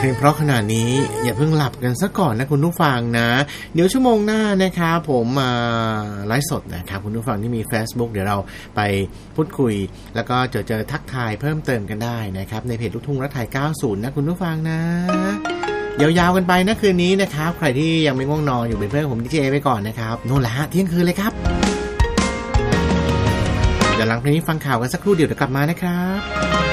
เพลงเพราะขนาดนี้อย่าเพิ่งหลับกันซะก่อนนะคุณผู้ฟังนะเดี๋ยวชั่วโมงหน้านะครับผมมาไลฟ์สดนะครับคุณผู้ฟังที่มี Facebook เดี๋ยวเราไปพูดคุยแล้วก็เจอทักทายเพิ่มเติมกันได้นะครับในเพจลูกทุ่งรักไทย90นะคุณผู้ฟังนะยาวๆกันไปนะคืนนี้นะครับใครที่ยังไม่ง่วงนอนอยู่เป็นเพื่อนผมดีเจไปก่อนนะครับนู่นแหละฮะเที่ยงคืนเลยครับเดี๋ยวหลังเพลงนี้ฟังข่าวกันสักครู่เดี๋ยวกลับมานะครับ